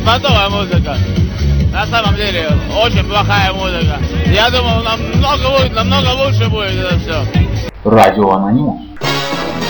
беспонтовая музыка. На самом деле, очень плохая музыка. Я думал, намного лучше будет это все. Радио Анонимус.